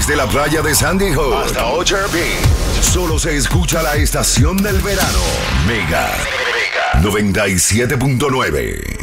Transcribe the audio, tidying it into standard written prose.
Desde la playa de Sandy Hook hasta Ocher Beach, solo se escucha la estación del verano. Mega 97.9.